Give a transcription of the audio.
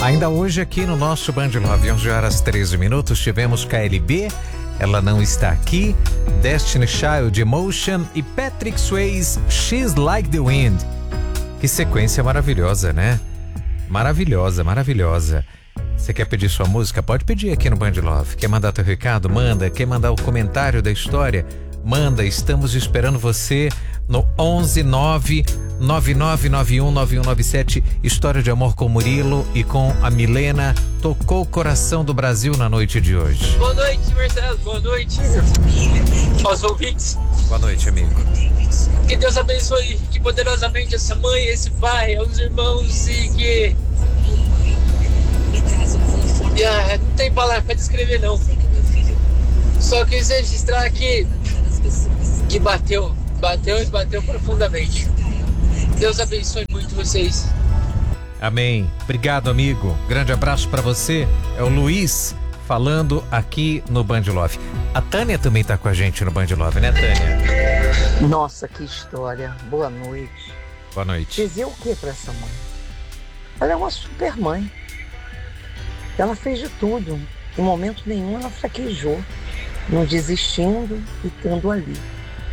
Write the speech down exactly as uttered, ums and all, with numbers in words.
Ainda hoje aqui no nosso Band Love, onze horas treze minutos, tivemos K L B, Ela Não Está Aqui, Destiny Child, Emotion e Patrick Swayze, She's Like the Wind. Que sequência maravilhosa, né? Maravilhosa, maravilhosa. Você quer pedir sua música? Pode pedir aqui no Band Love. Quer mandar teu recado? Manda. Quer mandar o comentário da história? Manda. Estamos esperando você no onze nove nove nove nove um nove um nove sete. História de amor com Murilo e com a Milena. Tocou o coração do Brasil na noite de hoje. Boa noite, Marcelo. Boa noite aos ouvintes. Boa noite, amigo. Que Deus abençoe que poderosamente essa mãe, esse pai, os irmãos e que... Ah, não tem palavra para descrever, não. Só quis registrar que que bateu, bateu e bateu profundamente. Deus abençoe muito vocês. Amém. Obrigado, amigo. Grande abraço para você. É o Luiz falando aqui no Band Love. A Tânia também tá com a gente no Band Love, né, Tânia? Nossa, que história. Boa noite. Boa noite. Dizer o que para essa mãe? Ela é uma super mãe. Ela fez de tudo. Em momento nenhum ela fraquejou, não desistindo e estando ali.